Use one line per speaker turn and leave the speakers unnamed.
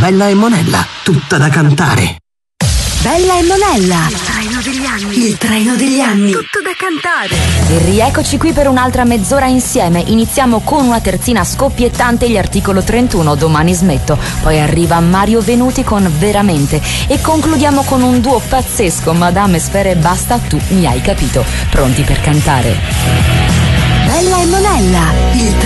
Bella e Monella, tutta da cantare.
Bella e Monella.
Il treno degli anni.
Il treno degli anni.
Tutto da cantare.
E rieccoci qui per un'altra mezz'ora insieme. Iniziamo con una terzina scoppiettante, gli articolo 31, Domani smetto. Poi arriva Mario Venuti con Veramente. E concludiamo con un duo pazzesco, Madame Sfera e Basta, tu mi hai capito. Pronti per cantare?
Bella e Monella. Il